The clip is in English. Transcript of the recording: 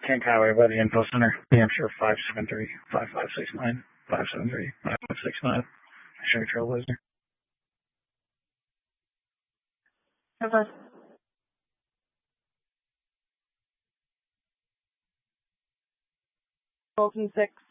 Tank Highway by the Info Center. New Hampshire 573-5569. 573-5569. Chevy Trailblazer. Okay. Bolton 6.